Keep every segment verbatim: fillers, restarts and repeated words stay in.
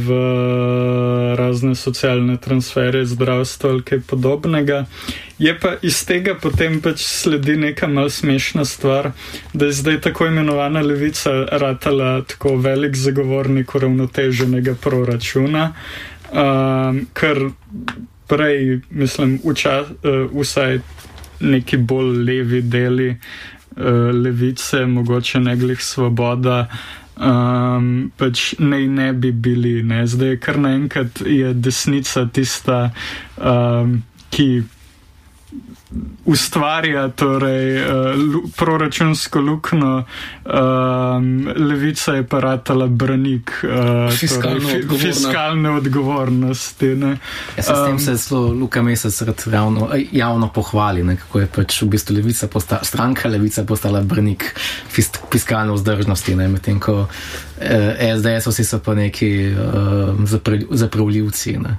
v razne socialne transfere, zdravstvo ali kaj podobnega. Je pa iz tega potem pač sledi neka mal smešna stvar, da je zdaj tako imenovana levica ratala tako velik zagovornik uravnoteženega proračuna, um, kar prej, mislim, vča, uh, vsaj neki bolj levi deli uh, levice, mogoče neglih Svoboda, Um, pač ne, ne bi bili, ne. Zdaj kar naenkrat je desnica tista, um, ki ustvarja torej uh, proračunsko luknjo, um, levica je pa ratala branik uh, fiskalne, torej, fi, fiskalne odgovornosti. Ne. Ja, se s tem um, se zelo Luka Mesec javno, javno pohvali, ne, kako je pač v bistvu levica postala, stranka levica postala branik fis, fiskalne vzdržnosti, ne, medtem ko eh, S D S-ovci so pa neki eh, zapre, zapravljivci. Ne.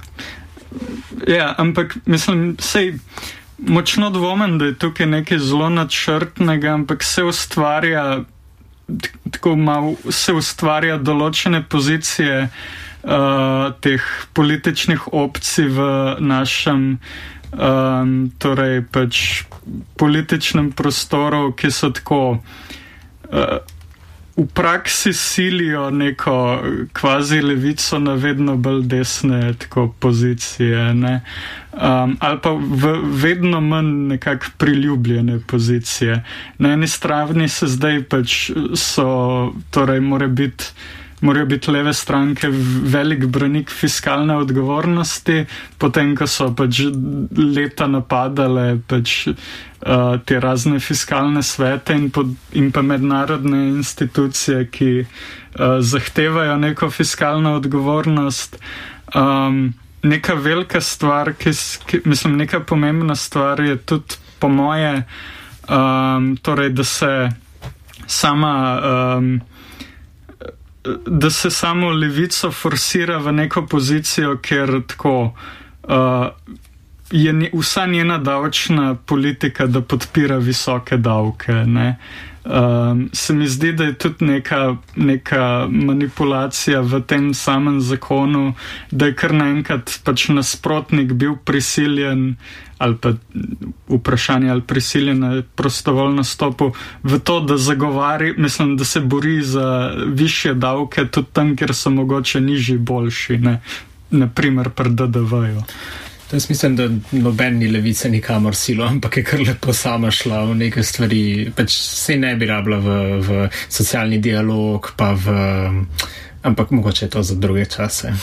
Ja, ampak mislim, sej močno dvomim, da je tukaj nekaj zelo načrtnega, ampak se ustvarja tako malo, se ustvarja določene pozicije uh, teh političnih opcij v našem um, torej pač političnem prostoru, ki so tako uh, v praksi silijo neko kvazi levico na vedno bolj desne tako pozicije, ne. Um, ali pa v vedno manj nekako priljubljene pozicije. Na eni strani se zdaj pač so, torej mora biti morajo biti leve stranke velik branik fiskalne odgovornosti, potem, ko so pač leta napadale pač uh, te razne fiskalne svete in, pod, in pa mednarodne institucije, ki uh, zahtevajo neko fiskalno odgovornost. Um, neka velika stvar, ki, ki, mislim, neka pomembna stvar je tudi po moje, um, torej, da se sama um, da se samo levico forsira v neko pozicijo, ker tako uh, je vsa njena davčna politika, da podpira visoke davke, ne. Um, se mi zdi, da je tudi neka, neka manipulacija v tem samem zakonu, da je kar naenkrat pač nasprotnik bil prisiljen ali pa vprašanje ali prisiljen na prostovoljno stopu v to, da zagovari, mislim, da se bori za višje davke tudi tam, kjer so mogoče nižji boljši, ne, naprimer pri D D V-ju. Jaz mislim, da noben ni levice nikamor silo, ampak je kar lepo sama šla v neke stvari, pač se ne bi rabila v, v socialni dialog, pa v, ampak mogoče je to za druge čase.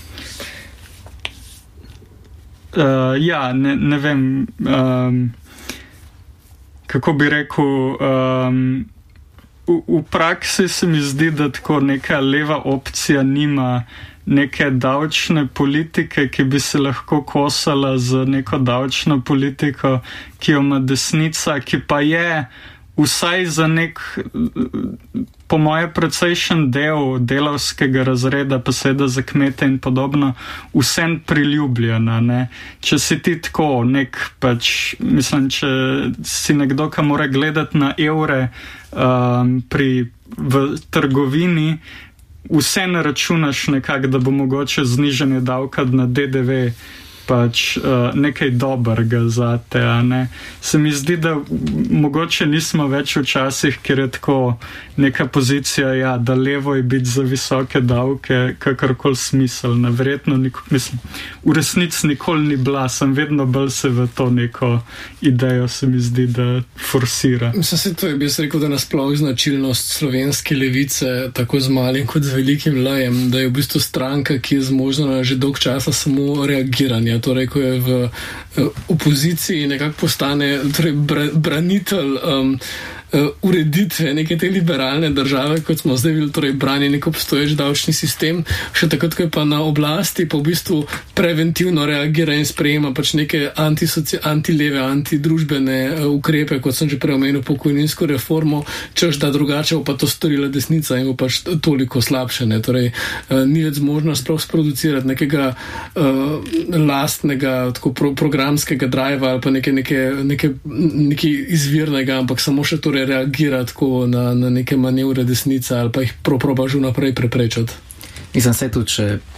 Uh, ja, ne, ne vem, um, kako bi rekel, um, v, v praksi se mi zdi, da tako neka leva opcija nima neke davčne politike, ki bi se lahko kosala z neko davčno politiko, ki jo ima desnica, ki pa je vsaj za nek, po moje, precejšen del delavskega razreda, pa seveda za kmete in podobno, vsem priljubljena, ne. Če si ti tako nek, pač, mislim, če si nekdo, ki mora gledati na evre um, pri, v trgovini, vse ne računaš nekako, da bo mogoče znižanje davka na D D V pač uh, nekaj dobrega za te, a ne. Se mi zdi, da mogoče nismo več v časih, ker je tako neka pozicija, ja, da levo je biti za visoke davke, kakorkoli smiselna. Verjetno, nik- mislim, v resnici nikoli ni bila, sem vedno bolj se v to neko idejo, se mi zdi, da forsira. Mislim, se to je, bi jaz rekel, da nasploh značilnost slovenske levice, tako z malim kot z velikim lajem, da je v bistvu stranka, ki je zmožna že dolg časa samo reagiranja. Torej, ko je v opoziciji nekako postane torej, branitelj um, ureditve neke te liberalne države, kot smo zdaj videli, torej brani nek obstoječ davčni sistem, še takrat, ko je pa na oblasti, pa v bistvu preventivno reagira in sprejema pač neke antisoci- antileve, antidružbene uh, ukrepe, kot sem že prej omenil, pokojninsko reformo, češ da drugače bo pa to storila desnica in bo pač toliko slabšene. Torej, uh, ni več možno sploh sproducirati nekega uh, lastnega, tako pro- programskega driva ali pa neke, neke, neke, neke izvirnega, ampak samo še torej reagira tako na, na neke manevre desnice ali pa jih probaš vnaprej preprečati. Mislim, se tudi, če